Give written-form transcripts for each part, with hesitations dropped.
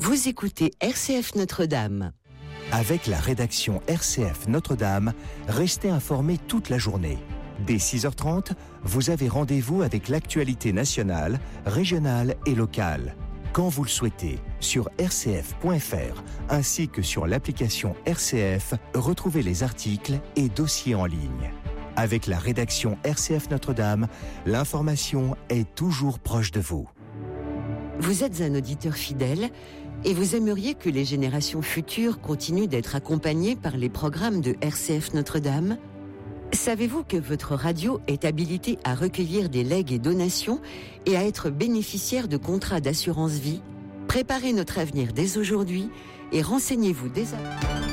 Vous écoutez RCF Notre-Dame. Avec la rédaction RCF Notre-Dame, restez informés toute la journée. Dès 6h30, vous avez rendez-vous avec l'actualité nationale, régionale et locale. Quand vous le souhaitez, sur rcf.fr, ainsi que sur l'application RCF, retrouvez les articles et dossiers en ligne. Avec la rédaction RCF Notre-Dame, l'information est toujours proche de vous. Vous êtes un auditeur fidèle et vous aimeriez que les générations futures continuent d'être accompagnées par les programmes de RCF Notre-Dame ? Savez-vous que votre radio est habilitée à recueillir des legs et donations et à être bénéficiaire de contrats d'assurance vie ? Préparez notre avenir dès aujourd'hui et renseignez-vous dès à...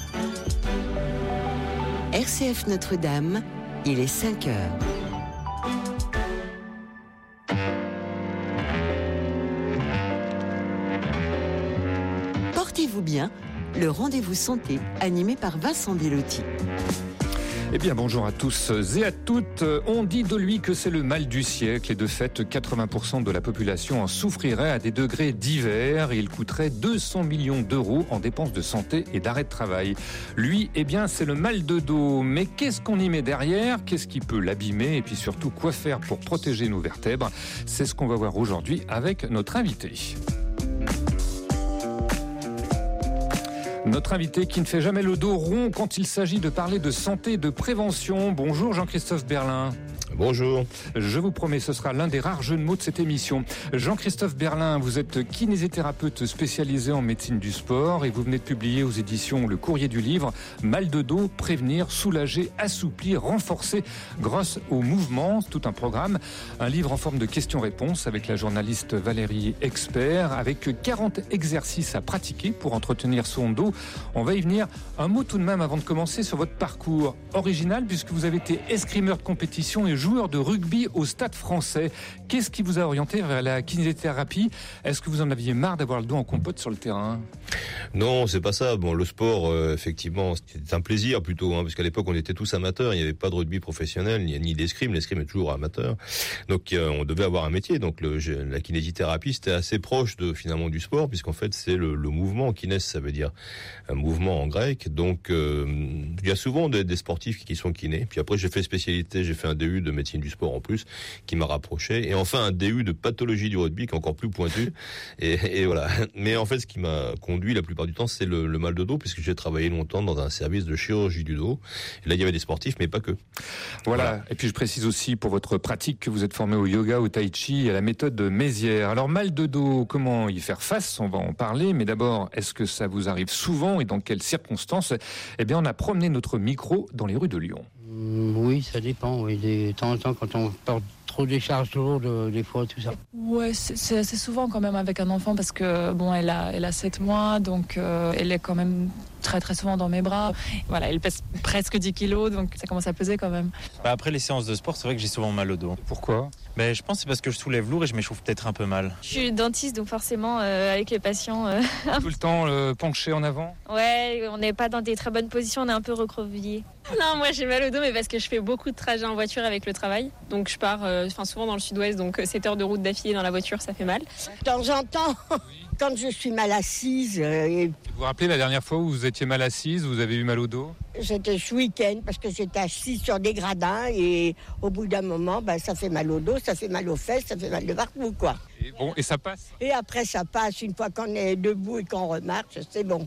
RCF Notre-Dame, il est 5 heures. Portez-vous bien, le rendez-vous santé animé par Vincent Delotti. Eh bien, bonjour à tous et à toutes. On dit de lui que c'est le mal du siècle et de fait, 80% de la population en souffrirait à des degrés divers et il coûterait 200 millions d'euros en dépenses de santé et d'arrêt de travail. Lui, eh bien, c'est le mal de dos. Mais qu'est-ce qu'on y met derrière ? Qu'est-ce qui peut l'abîmer ? Et puis surtout, quoi faire pour protéger nos vertèbres ? C'est ce qu'on va voir aujourd'hui avec notre invité. Notre invité qui ne fait jamais le dos rond quand il s'agit de parler de santé et de prévention. Bonjour Jean-Christophe Berlin. Bonjour. Je vous promets, ce sera l'un des rares jeux de mots de cette émission. Jean-Christophe Berlin, vous êtes kinésithérapeute spécialisé en médecine du sport et vous venez de publier aux éditions Le Courrier du Livre Mal de dos, prévenir, soulager, assouplir, renforcer grâce au mouvement, tout un programme. Un livre en forme de questions-réponses avec la journaliste Valérie Expert, avec 40 exercices à pratiquer pour entretenir son dos. On va y venir. Un mot tout de même avant de commencer sur votre parcours original puisque vous avez été escrimeur de compétition et joueur de rugby au Stade Français. Qu'est-ce qui vous a orienté vers la kinésithérapie ? Est-ce que vous en aviez marre d'avoir le dos en compote sur le terrain ? Non, c'est pas ça. Bon, le sport, effectivement, c'est un plaisir plutôt, parce qu'à l'époque, on était tous amateurs. Il n'y avait pas de rugby professionnel, ni d'escrime. L'escrime est toujours amateur. Donc, on devait avoir un métier. Donc, la kinésithérapie, c'était assez proche finalement du sport, puisqu'en fait, c'est le mouvement. Kinès, ça veut dire un mouvement en grec. Donc, il y a souvent des sportifs qui sont kinés. Puis après, j'ai fait un DU de médecine du sport en plus, qui m'a rapproché. Et enfin, un DU de pathologie du rugby, qui est encore plus pointu. Et voilà. Mais en fait, ce qui m'a conduit la plupart du temps, c'est le mal de dos, puisque j'ai travaillé longtemps dans un service de chirurgie du dos. Et là, il y avait des sportifs, mais pas que. Voilà. Et puis, je précise aussi pour votre pratique que vous êtes formé au yoga, au tai chi et à la méthode de Mézières. Alors, mal de dos, comment y faire face ? On va en parler. Mais d'abord, est-ce que ça vous arrive souvent et dans quelles circonstances ? Eh bien, on a promené notre micro dans les rues de Lyon. Oui, ça dépend. Oui. De temps en temps, quand on porte trop des charges lourdes, des fois, tout ça. Ouais, c'est assez souvent quand même avec un enfant parce que bon, elle a 7 mois, donc elle est quand même très très souvent dans mes bras. Voilà, elle pèse presque 10 kilos, donc ça commence à peser quand même. Après les séances de sport, c'est vrai que j'ai souvent mal au dos. Pourquoi ? Je pense que c'est parce que je soulève lourd et je m'échauffe peut-être un peu mal. Je suis dentiste, donc forcément, avec les patients... Tout le temps penché en avant ? Ouais, on n'est pas dans des très bonnes positions, on est un peu recroquevillé. Non, moi j'ai mal au dos, mais parce que je fais beaucoup de trajets en voiture avec le travail. Donc je pars souvent dans le sud-ouest, donc 7 heures de route d'affilée dans la voiture, ça fait mal. De temps en temps, quand je suis mal assise... Vous vous rappelez la dernière fois où vous étiez mal assise, vous avez eu mal au dos ? C'était ce week-end, parce que j'étais assise sur des gradins et au bout d'un moment, ça fait mal au dos, ça fait mal aux fesses, ça fait mal de partout, quoi. Et ça passe ? Et après, ça passe. Une fois qu'on est debout et qu'on remarche, c'est bon.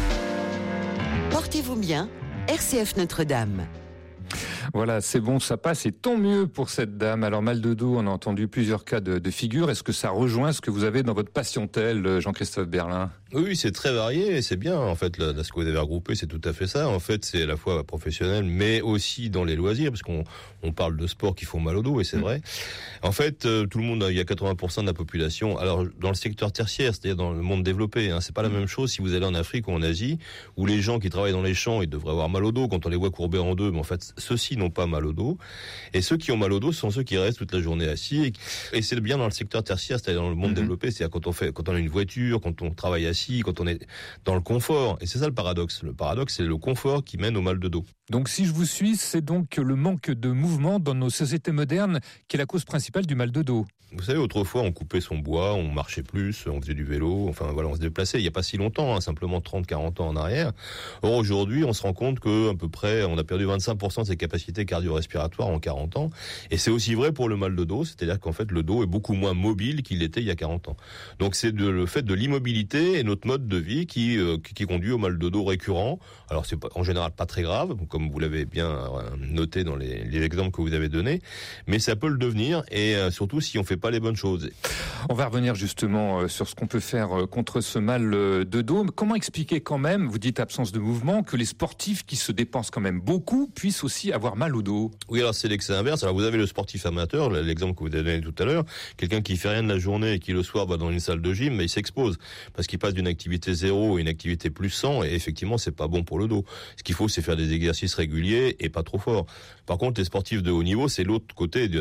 Portez-vous bien, RCF Notre-Dame. Voilà, c'est bon, ça passe et tant mieux pour cette dame. Alors mal de dos, on a entendu plusieurs cas de figure. Est-ce que ça rejoint ce que vous avez dans votre patientèle, Jean-Christophe Berlin ? Oui, c'est très varié et c'est bien. En fait, là, ce que vous avez regroupé, c'est tout à fait ça. En fait, c'est à la fois professionnel, mais aussi dans les loisirs, parce qu'on parle de sports qui font mal au dos et c'est vrai. En fait, tout le monde, il y a 80% de la population. Alors, dans le secteur tertiaire, c'est-à-dire dans le monde développé, c'est pas la même chose si vous allez en Afrique ou en Asie, où les gens qui travaillent dans les champs, ils devraient avoir mal au dos quand on les voit courber en deux. Mais en fait, ceux-ci n'ont pas mal au dos. Et ceux qui ont mal au dos sont ceux qui restent toute la journée assis. Et c'est bien dans le secteur tertiaire, c'est-à-dire dans le monde développé, c'est-à-dire quand on a une voiture, quand on travaille assis, quand on est dans le confort. Et c'est ça le paradoxe. Le paradoxe, c'est le confort qui mène au mal de dos. Donc si je vous suis, c'est donc le manque de mouvement dans nos sociétés modernes qui est la cause principale du mal de dos. Vous savez, autrefois, on coupait son bois, on marchait plus, on faisait du vélo, enfin voilà, on se déplaçait. Il n'y a pas si longtemps, simplement 30-40 ans en arrière. Or, aujourd'hui, on se rend compte qu'à peu près, on a perdu 25% de ses capacités cardio-respiratoires en 40 ans. Et c'est aussi vrai pour le mal de dos, c'est-à-dire qu'en fait, le dos est beaucoup moins mobile qu'il l'était il y a 40 ans. Donc, c'est le fait de l'immobilité et notre mode de vie qui conduit au mal de dos récurrent. Alors, c'est en général pas très grave, comme vous l'avez bien noté dans les exemples que vous avez donnés, mais ça peut le devenir, et surtout si on fait pas les bonnes choses. On va revenir justement sur ce qu'on peut faire contre ce mal de dos. Comment expliquer quand même, vous dites absence de mouvement, que les sportifs qui se dépensent quand même beaucoup puissent aussi avoir mal au dos? Oui, alors c'est l'excès inverse. Alors vous avez le sportif amateur, l'exemple que vous avez donné tout à l'heure, quelqu'un qui fait rien de la journée et qui le soir va dans une salle de gym, mais il s'expose parce qu'il passe d'une activité 0 à une activité plus 100, et effectivement c'est pas bon pour le dos. Ce qu'il faut, c'est faire des exercices réguliers et pas trop forts. Par contre, les sportifs de haut niveau, c'est l'autre côté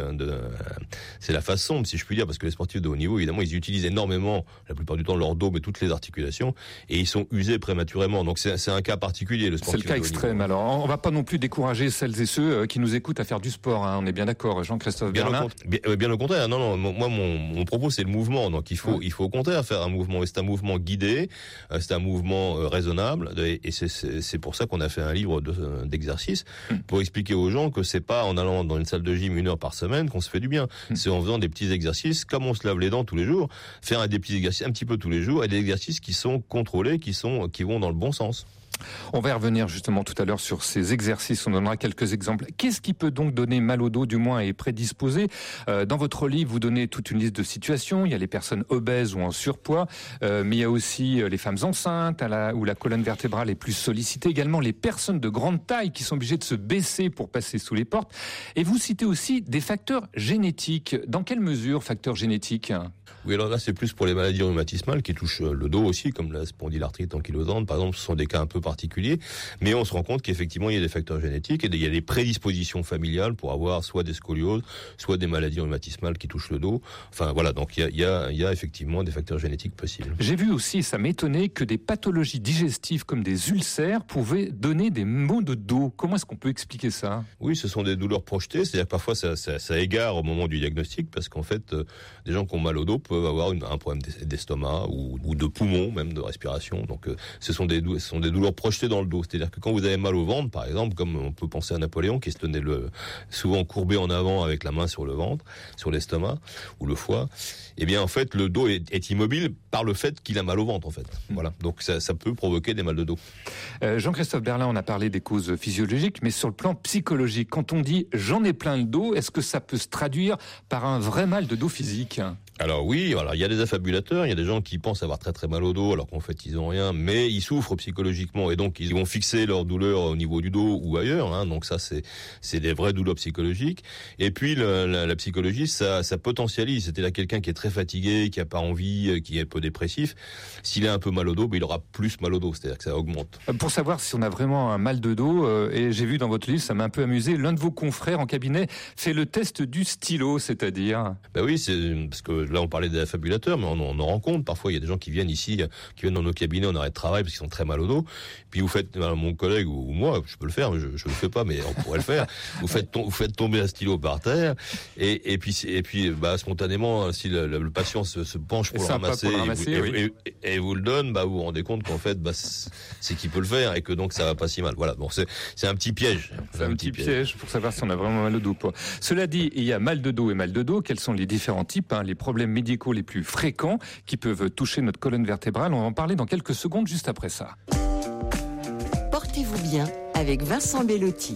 c'est la face sombre, si je puis dire, parce que les sportifs de haut niveau, évidemment, ils utilisent énormément, la plupart du temps, leur dos, mais toutes les articulations, et ils sont usés prématurément. Donc c'est un cas particulier, le sportif. C'est le cas extrême. Alors, on va pas non plus décourager celles et ceux qui nous écoutent à faire du sport. Hein. On est bien d'accord, Jean-Christophe Berlin. Bien au contraire. Non, moi, mon propos, c'est le mouvement. Donc, il faut au contraire faire un mouvement. Et c'est un mouvement guidé, c'est un mouvement raisonnable, et c'est pour ça qu'on a fait un livre d'exercices pour expliquer aux gens que c'est pas en allant dans une salle de gym 1 heure par semaine qu'on se fait du bien. C'est en faisant des petits exercices, comme on se lave les dents tous les jours, faire des petits exercices un petit peu tous les jours, et des exercices qui sont contrôlés, qui vont dans le bon sens. On va y revenir justement tout à l'heure sur ces exercices, on donnera quelques exemples. Qu'est-ce qui peut donc donner mal au dos, du moins, et prédisposer? Dans votre livre, vous donnez toute une liste de situations. Il y a les personnes obèses ou en surpoids, mais il y a aussi les femmes enceintes, où la colonne vertébrale est plus sollicitée. Également les personnes de grande taille qui sont obligées de se baisser pour passer sous les portes. Et vous citez aussi des facteurs génétiques. Dans quelle mesure, facteurs génétiques? Oui, alors là, c'est plus pour les maladies rhumatismales qui touchent le dos aussi, comme la spondylarthrite ankylosante, par exemple. Ce sont des cas un peu particuliers, mais on se rend compte qu'effectivement, il y a des facteurs génétiques et il y a des prédispositions familiales pour avoir soit des scolioses, soit des maladies rhumatismales qui touchent le dos. Enfin, voilà, donc il y a effectivement des facteurs génétiques possibles. J'ai vu aussi, ça m'étonnait, que des pathologies digestives comme des ulcères pouvaient donner des maux de dos. Comment est-ce qu'on peut expliquer ça? Oui, ce sont des douleurs projetées, c'est-à-dire que parfois ça égare au moment du diagnostic, parce qu'en fait, des gens qui ont mal au dos peuvent avoir un problème d'estomac ou de poumon, même de respiration. Donc ce sont des douleurs projetées dans le dos. C'est-à-dire que quand vous avez mal au ventre, par exemple, comme on peut penser à Napoléon qui se tenait souvent courbé en avant avec la main sur le ventre, sur l'estomac ou le foie, eh bien en fait le dos est immobile par le fait qu'il a mal au ventre en fait. Voilà. Donc ça peut provoquer des mal de dos. Jean-Christophe Berlin, on a parlé des causes physiologiques, mais sur le plan psychologique, quand on dit j'en ai plein le dos, est-ce que ça peut se traduire par un vrai mal de dos physique? Alors oui, il y a des affabulateurs, il y a des gens qui pensent avoir très très mal au dos alors qu'en fait ils ont rien, mais ils souffrent psychologiquement et donc ils vont fixer leur douleur au niveau du dos ou ailleurs. Hein, donc ça c'est des vraies douleurs psychologiques. Et puis la psychologie ça potentialise. C'est-à-dire quelqu'un qui est très fatigué, qui a pas envie, qui est un peu dépressif, s'il a un peu mal au dos, il aura plus mal au dos. C'est-à-dire que ça augmente. Pour savoir si on a vraiment un mal de dos, et j'ai vu dans votre livre, ça m'a un peu amusé, l'un de vos confrères en cabinet fait le test du stylo, c'est-à-dire. Ben oui, c'est parce que là, on parlait des affabulateurs, mais on en rencontre. Parfois, il y a des gens qui viennent ici, qui viennent dans nos cabinets en arrêt de travail parce qu'ils sont très mal au dos. Puis vous faites, mon collègue ou moi, je peux le faire, mais je le fais pas, mais on pourrait le faire. Vous faites tomber un stylo par terre, et puis, spontanément, si le patient se penche pour le ramasser, et vous le donne, vous vous rendez compte qu'en fait, c'est qu'il peut le faire et que donc ça va pas si mal. Voilà. Bon, c'est un petit piège. C'est un petit piège pour savoir si on a vraiment mal au dos. Cela dit, il y a mal de dos et mal de dos. Quels sont les différents types, les problèmes médicaux les plus fréquents qui peuvent toucher notre colonne vertébrale? On va en parler dans quelques secondes, juste après ça. Portez-vous bien avec Vincent Bellotti.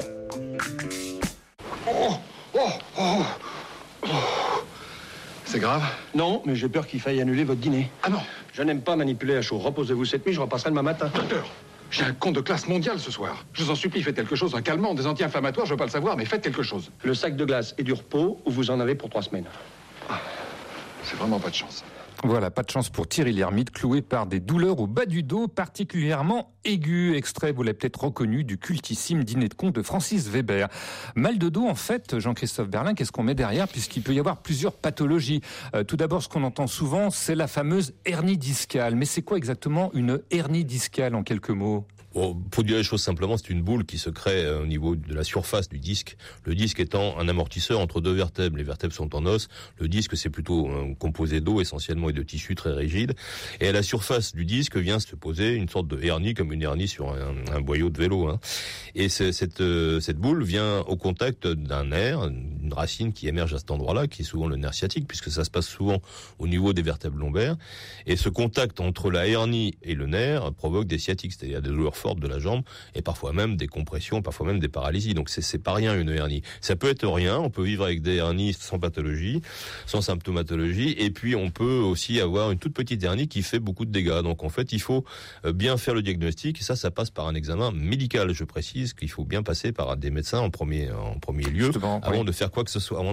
C'est grave? Non, mais j'ai peur qu'il faille annuler votre dîner. Ah non! Je n'aime pas manipuler à chaud. Reposez-vous cette nuit, je repasserai demain matin. Docteur, j'ai un compte de classe mondiale ce soir. Je vous en supplie, faites quelque chose, un calmant, des anti-inflammatoires, je veux pas le savoir, mais faites quelque chose. Le sac de glace et du repos, où vous en avez pour 3 semaines. C'est vraiment pas de chance. Voilà, pas de chance pour Thierry Lhermitte, cloué par des douleurs au bas du dos particulièrement aiguës. Extrait, vous l'avez peut-être reconnu, du cultissime dîner de con de Francis Weber. Mal de dos, en fait, Jean-Christophe Berlin, qu'est-ce qu'on met derrière? Puisqu'il peut y avoir plusieurs pathologies. Tout d'abord, ce qu'on entend souvent, c'est la fameuse hernie discale. Mais c'est quoi exactement une hernie discale, en quelques mots? Bon, pour dire les choses simplement, c'est une boule qui se crée au niveau de la surface du disque. Le disque étant un amortisseur entre deux vertèbres. Les vertèbres sont en os. Le disque, c'est plutôt composé d'eau essentiellement et de tissu très rigide. Et à la surface du disque vient se poser une sorte de hernie, comme une hernie sur un boyau de vélo. Hein. Et cette boule vient au contact d'un nerf, une racine qui émerge à cet endroit-là, qui est souvent le nerf sciatique, puisque ça se passe souvent au niveau des vertèbres lombaires. Et ce contact entre la hernie et le nerf provoque des sciatiques, c'est-à-dire des douleurs forte de la jambe et parfois même des compressions, parfois même des paralysies. Donc c'est pas rien une hernie. Ça peut être rien, on peut vivre avec des hernies sans pathologie, sans symptomatologie, et puis on peut aussi avoir une toute petite hernie qui fait beaucoup de dégâts. Donc en fait, il faut bien faire le diagnostic et ça passe par un examen médical. Je précise qu'il faut bien passer par des médecins en premier lieu avant de faire quoi que ce soit.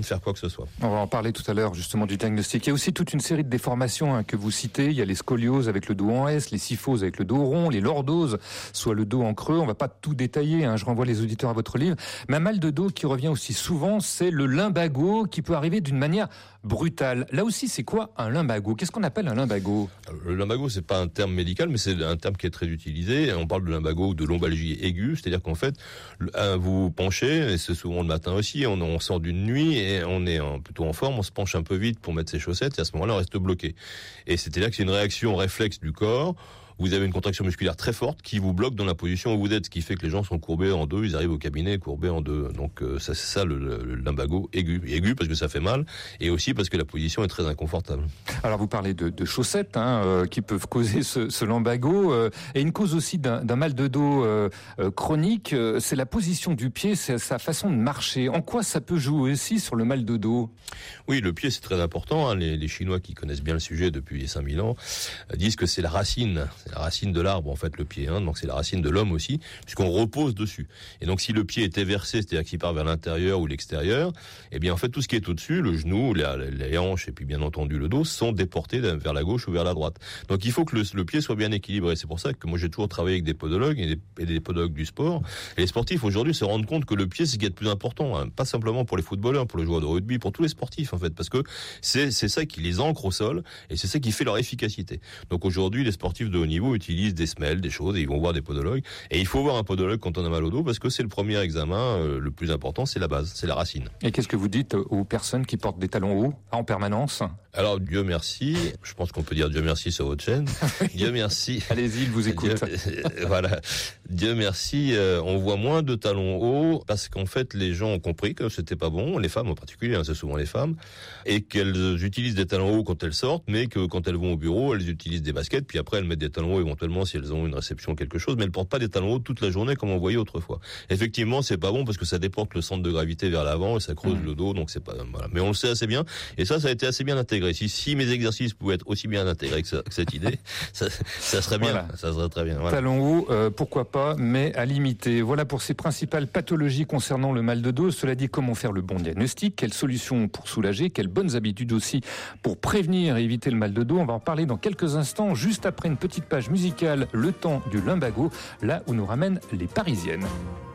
On va en parler tout à l'heure justement du diagnostic. Il y a aussi toute une série de déformations que vous citez. Il y a les scolioses avec le dos en S, les kyphoses avec le dos rond, les lordoses, soit le dos en creux. On va pas tout détailler, je renvoie les auditeurs à votre livre. Mais un mal de dos qui revient aussi souvent, c'est le lumbago qui peut arriver d'une manière brutale. Là aussi, c'est quoi un lumbago ? Qu'est-ce qu'on appelle un lumbago ? Le lumbago, c'est pas un terme médical, mais c'est un terme qui est très utilisé. On parle de lumbago ou de lombalgie aiguë, c'est-à-dire qu'en fait, vous vous penchez, et c'est souvent le matin aussi, on sort d'une nuit et on est plutôt en forme, on se penche un peu vite pour mettre ses chaussettes et à ce moment-là, on reste bloqué. Et c'est-à-dire que c'est une réaction réflexe du corps. Vous avez une contraction musculaire très forte qui vous bloque dans la position où vous êtes, ce qui fait que les gens sont courbés en deux, ils arrivent au cabinet courbés en deux. Donc ça, c'est ça le lumbago aigu. Aigu parce que ça fait mal et aussi parce que la position est très inconfortable. Alors vous parlez de chaussettes qui peuvent causer ce lumbago et une cause aussi d'un mal de dos chronique, c'est la position du pied, c'est sa façon de marcher. En quoi ça peut jouer aussi sur le mal de dos ? Oui, le pied c'est très important. Les Chinois qui connaissent bien le sujet depuis 5000 ans disent que c'est la racine de l'arbre en fait le pied, donc c'est la racine de l'homme aussi, puisqu'on repose dessus. Et donc si le pied est éversé, c'est-à-dire qu'il part vers l'intérieur ou l'extérieur, eh bien en fait tout ce qui est au-dessus, le genou, les hanches et puis bien entendu le dos, sont déportés vers la gauche ou vers la droite. Donc il faut que le pied soit bien équilibré. C'est pour ça que moi j'ai toujours travaillé avec des podologues et des podologues du sport. Et les sportifs aujourd'hui se rendent compte que le pied c'est ce qui est le plus important, pas simplement pour les footballeurs, pour les joueurs de rugby, pour tous les sportifs en fait, parce que c'est ça qui les ancre au sol et c'est ça qui fait leur efficacité. Donc aujourd'hui les sportifs de haut niveau utilisent des semelles, des choses, et ils vont voir des podologues. Et il faut voir un podologue quand on a mal au dos parce que c'est le premier examen, le plus important, c'est la base, c'est la racine. Et qu'est-ce que vous dites aux personnes qui portent des talons hauts en permanence ? Alors Dieu merci, je pense qu'on peut dire Dieu merci sur votre chaîne. Dieu merci. Allez-y, il vous écoute. Voilà. Dieu merci, on voit moins de talons hauts parce qu'en fait les gens ont compris que c'était pas bon, les femmes en particulier, c'est souvent les femmes, et qu'elles utilisent des talons hauts quand elles sortent, mais que quand elles vont au bureau, elles utilisent des baskets, puis après elles mettent des talons hauts éventuellement si elles ont une réception quelque chose, mais elles portent pas des talons hauts toute la journée comme on voyait autrefois. Effectivement, c'est pas bon parce que ça déporte le centre de gravité vers l'avant et ça creuse le dos, donc c'est pas voilà. Mais on le sait assez bien, et ça a été assez bien intégré. Si mes exercices pouvaient être aussi bien intégrés que cette idée, ça serait bien, ça serait très bien. Voilà. Talons hauts, pourquoi pas, mais à limiter. Voilà pour ces principales pathologies concernant le mal de dos. Cela dit, comment faire le bon diagnostic, quelles solutions pour soulager, quelles bonnes habitudes aussi pour prévenir et éviter le mal de dos. On va en parler dans quelques instants, juste après une petite page musicale, le temps du lumbago, là où nous ramènent les Parisiennes.